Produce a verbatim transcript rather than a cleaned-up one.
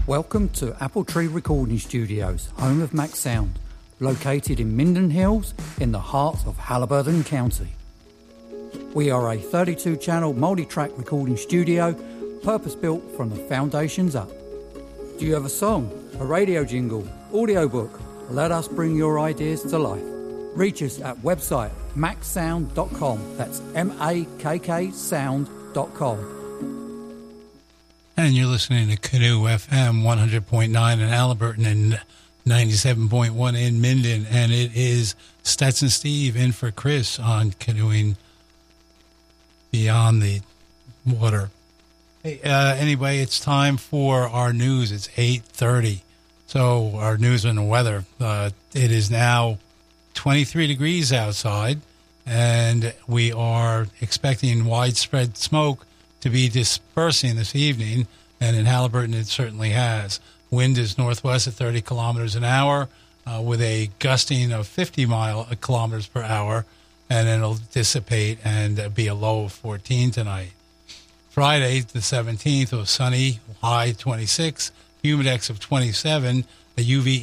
Welcome to Apple Tree Recording Studios, home of Max Sound, located in Minden Hills in the heart of Halliburton County. We are a thirty-two channel multi-track recording studio, purpose-built from the foundations up. Do you have a song, a radio jingle, audiobook? Let us bring your ideas to life. Reach us at website max sound dot com. That's M A K K sound dot com. And you're listening to Canoe F M one hundred point nine in Halliburton and ninety-seven point one in Minden. And it is Stetson Steve in for Chris on Canoeing Beyond the Water. Hey, uh, anyway, it's time for our news. It's eight thirty. So our news and the weather. Uh, it is now twenty-three degrees outside, and we are expecting widespread smoke to be dispersing this evening, and in Halliburton it certainly has. Wind is northwest at thirty kilometers an hour uh, with a gusting of fifty mile kilometers per hour, and it'll dissipate and uh, be a low of fourteen tonight. Friday, the seventeenth, was sunny, high twenty-six, humidex of twenty-seven, a U V